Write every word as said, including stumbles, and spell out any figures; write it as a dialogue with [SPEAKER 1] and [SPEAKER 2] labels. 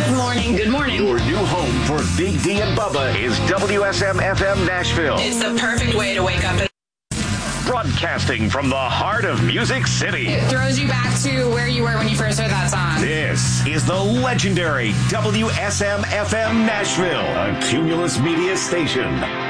[SPEAKER 1] Good morning. Good morning.
[SPEAKER 2] Your new home for Big D and Bubba is W S M F M Nashville.
[SPEAKER 1] It's the perfect way to wake up.
[SPEAKER 2] Broadcasting from the heart of Music City.
[SPEAKER 1] It throws you back to where you were when you first heard that song.
[SPEAKER 2] This is the legendary W S M F M Nashville, a Cumulus Media station.